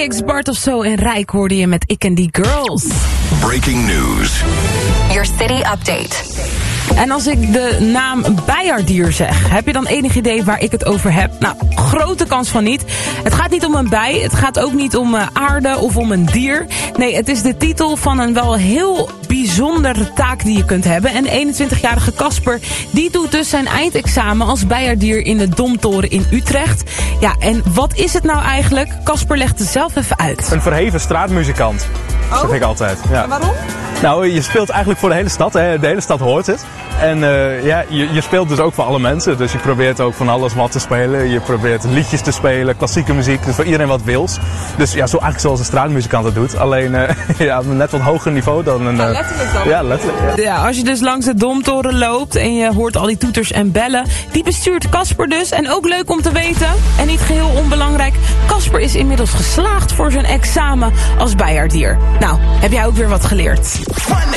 Felix, Bart of Zo en Rijk hoorde je met Ik en die Girls. Breaking news. Your city update. En als ik de naam bijaardier zeg, heb je dan enig idee waar ik het over heb? Nou, grote kans van niet. Het gaat niet om een bij, het gaat ook niet om aarde of om een dier. Nee, het is de titel van een wel heel bijzondere taak die je kunt hebben. En de 21-jarige Casper, die doet dus zijn eindexamen als bijaardier in de Domtoren in Utrecht. Ja, en wat is het nou eigenlijk? Casper legt het zelf even uit. Een verheven straatmuzikant, zeg ik altijd. Ja. En waarom? Nou, je speelt eigenlijk voor de hele stad. Hè. De hele stad hoort het. En je speelt dus ook voor alle mensen. Dus je probeert ook van alles wat te spelen. Je probeert liedjes te spelen, klassieke muziek. Dus voor iedereen wat wils. Dus ja, zo eigenlijk zoals een straatmuzikant het doet. Alleen net wat hoger niveau dan een... letterlijk dan. Ja, letterlijk. Ja. Ja, als je dus langs de Domtoren loopt en je hoort al die toeters en bellen. Die bestuurt Casper dus. En ook leuk om te weten, en niet geheel onbelangrijk, Casper is inmiddels geslaagd voor zijn examen als bijaardier. Nou, heb jij ook weer wat geleerd?